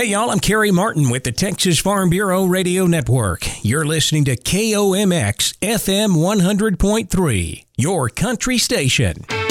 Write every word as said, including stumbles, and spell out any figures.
Hey, y'all, I'm Kerry Martin with the Texas Farm Bureau Radio Network. You're listening to K O M X F M one hundred point three, your country station.